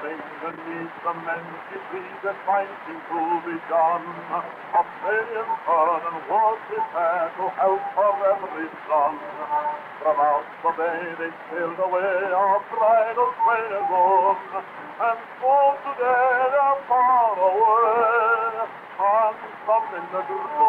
beneath the many trees that might seem to be done. Of bay and fern and was prepared to help her every son. From out the bay they sailed away, our bridal train gone, and so today they're far away, and some in the